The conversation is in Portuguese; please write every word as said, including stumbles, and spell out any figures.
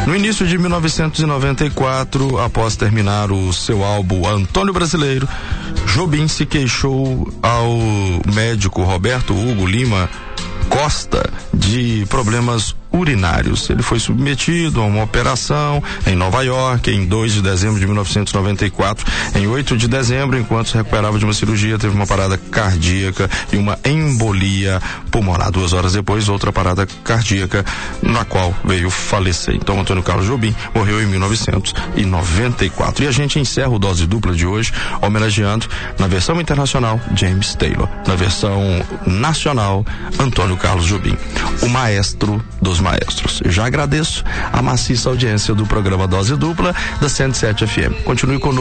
No início de mil novecentos e noventa e quatro, após terminar o seu álbum Antônio Brasileiro, Jobim se queixou ao médico Roberto Hugo Lima Costa de problemas urinários. Ele foi submetido a uma operação em Nova York em dois de dezembro de mil novecentos e noventa e quatro. Em oito de dezembro, enquanto se recuperava de uma cirurgia, teve uma parada cardíaca e uma embolia pulmonar. Duas horas depois, outra parada cardíaca, na qual veio falecer. Então, Antônio Carlos Jobim morreu em mil novecentos e noventa e quatro. E a gente encerra o Dose Dupla de hoje homenageando, na versão internacional, James Taylor. Na versão nacional, Antônio Carlos Jobim, o maestro dos maestros. Eu já agradeço a maciça audiência do programa Dose Dupla da cento e sete F M. Continue conosco.